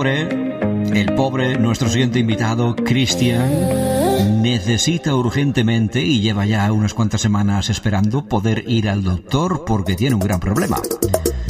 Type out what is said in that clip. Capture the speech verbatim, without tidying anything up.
El pobre, nuestro siguiente invitado, Cristian, necesita urgentemente, y lleva ya unas cuantas semanas esperando, poder ir al doctor porque tiene un gran problema.